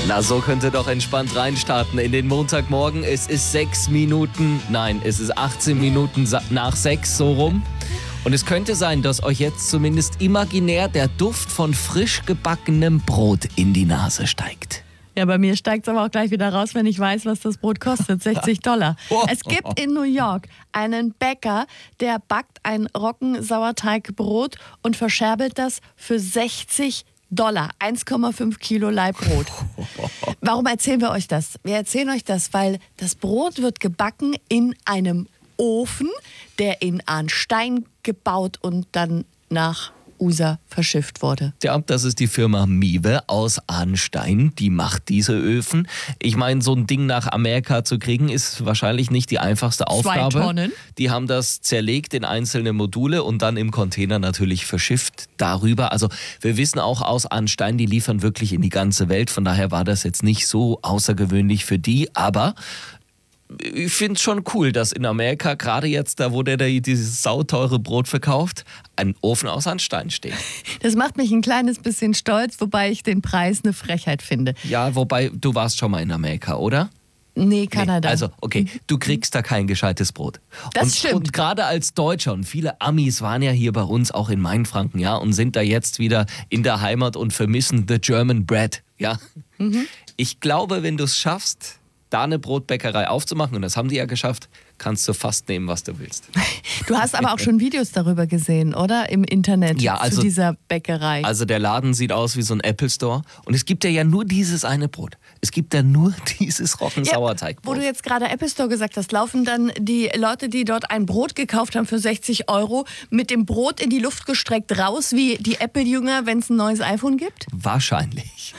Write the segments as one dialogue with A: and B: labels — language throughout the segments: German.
A: Na, so könnt ihr doch entspannt reinstarten in den Montagmorgen. Es ist 18 Minuten nach 6 so rum. Und es könnte sein, dass euch jetzt zumindest imaginär der Duft von frisch gebackenem Brot in die Nase steigt.
B: Ja, bei mir steigt es aber auch gleich wieder raus, wenn ich weiß, was das Brot kostet. $60. Es gibt in New York einen Bäcker, der backt ein Roggensauerteigbrot und verscherbelt das für $60. 1,5 Kilo Laibbrot. Warum erzählen wir euch das? Wir erzählen euch das, weil das Brot wird gebacken in einem Ofen, der in Arnstein gebaut und dann nach USA verschifft wurde.
A: Ja, das ist die Firma Miwe aus Arnstein, die macht diese Öfen. Ich meine, so ein Ding nach Amerika zu kriegen, ist wahrscheinlich nicht die einfachste Aufgabe.
B: 2 Tonnen.
A: Die haben das zerlegt in einzelne Module und dann im Container natürlich verschifft darüber. Also wir wissen auch aus Arnstein, die liefern wirklich in die ganze Welt. Von daher war das jetzt nicht so außergewöhnlich für die, aber ich finde es schon cool, dass in Amerika, gerade jetzt, da wo der dieses sauteure Brot verkauft, ein Ofen aus Arnstein steht.
B: Das macht mich ein kleines bisschen stolz, wobei ich den Preis eine Frechheit finde.
A: Ja, wobei, du warst schon mal in Amerika, oder?
B: Nee, Kanada.
A: Nee, also, okay, du kriegst da kein gescheites Brot.
B: Das stimmt.
A: Und gerade als Deutscher, und viele Amis waren ja hier bei uns auch in Mainfranken, ja, und sind da jetzt wieder in der Heimat und vermissen the German bread, ja. Ich glaube, wenn du es schaffst, da eine Brotbäckerei aufzumachen, und das haben die ja geschafft, kannst du fast nehmen, was du willst.
B: Du hast aber auch schon Videos darüber gesehen, oder? Im Internet,
A: ja, also,
B: zu dieser Bäckerei.
A: Also der Laden sieht aus wie so ein Apple Store. Und es gibt ja nur dieses eine Brot. Es gibt ja nur dieses Roggensauerteigbrot.
B: Wo du jetzt gerade Apple Store gesagt hast, laufen dann die Leute, die dort ein Brot gekauft haben für €60, mit dem Brot in die Luft gestreckt raus, wie die Apple-Jünger, wenn es ein neues iPhone gibt?
A: Wahrscheinlich,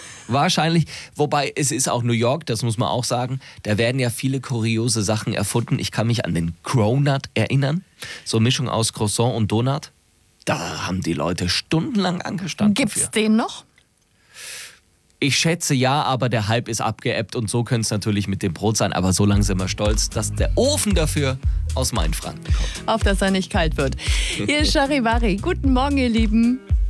A: wobei es ist auch New York, das muss man auch sagen, da werden ja viele kuriose Sachen erfunden. Ich kann mich an den Cronut erinnern, so eine Mischung aus Croissant und Donut. Da haben die Leute stundenlang angestanden.
B: Gibt's den noch?
A: Ich schätze ja, aber der Hype ist abgeebbt und so könnte es natürlich mit dem Brot sein. Aber so lange sind wir stolz, dass der Ofen dafür aus Mainfranken kommt.
B: Auf dass er nicht kalt wird. Hier ist Charivari. Guten Morgen, ihr Lieben.